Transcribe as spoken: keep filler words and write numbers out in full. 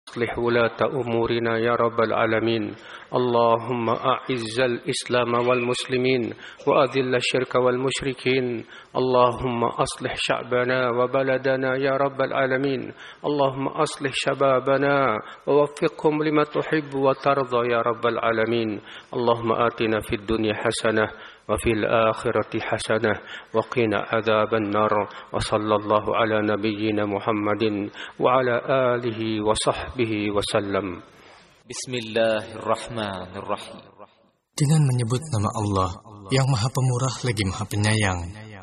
أصلح ولاة أمورنا يا رب العالمين. اللهم أعز الإسلام والمسلمين وأذل الشرك والمشركين. اللهم أصلح شعبنا وبلدنا يا رب العالمين. اللهم أصلح شبابنا ووفقهم لما تحب وترضى يا رب العالمين. اللهم آتنا في الدنيا حسنة وفي الآخرة حسنة وقنا عذاب النار. وصلى الله على نبينا محمد وعلى آله وصحبه وسلم. Bismillahirrahmanirrahim. Dengan menyebut nama Allah yang Maha Pemurah lagi Maha Penyayang.